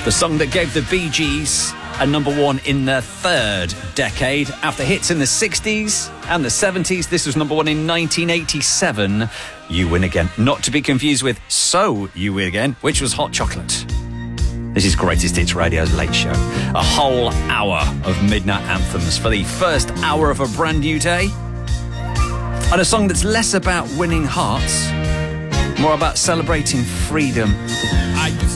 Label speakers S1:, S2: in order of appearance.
S1: The song that gave the Bee Gees a number one in their third decade. After hits in the 60s and the 70s, this was number one in 1987. You Win Again. Not to be confused with So You Win Again, which was Hot Chocolate. This is Greatest Hits Radio's Late Show. A whole hour of midnight anthems for the first hour of a brand new day. And a song that's less about winning hearts, more about celebrating freedom.
S2: I used